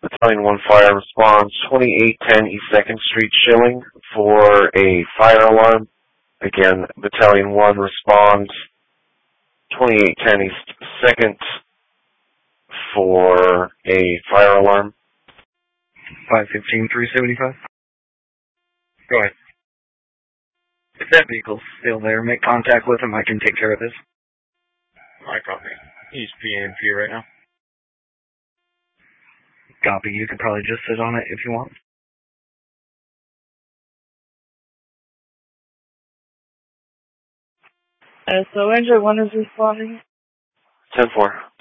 Battalion 1 fire responds 2810 East 2nd Street, Schilling, for a fire alarm. Again, Battalion 1 responds 2810 East 2nd for a fire alarm. 515-375. Go ahead. If that vehicle's still there, make contact with him. I can take care of this. I copy. He's PNP right now. Copy. You could probably just sit on it if you want. So Ranger 1 is responding. 10-4.